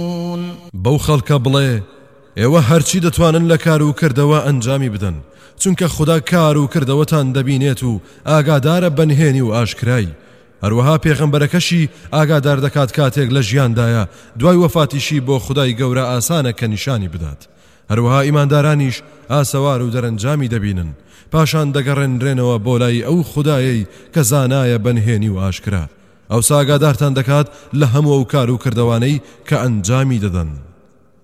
بەو خەڵکە بڵێ ئێوە هەرچی دەتوانن لە کار و کردەوە ئەنجامی بدەن چونکە خوددا کار و کردەوەتان دەبینێت و ئاگادارە بەنهێنی و ئاشکرای هەروەها پێغەمبەرەکەشی ئاگادار دەکات کاتێک لە ژیاندایە دوای وەفاتیشی بۆ خودای گەورە ئاسانە کە نیشانی بدات هەروەها ئیماندارانیش ئاسەوار و دەرەنجامی دەبینن پاشان دەگەڕێنرێنەوە بۆ لای ئەو خودایەی کە زانایە بەنهێنی و ئاشکرا ئەو ئاگادارتان دەکات لە هەموو ئەو کار و کردەوانەی کە ئەنجامی دەدەن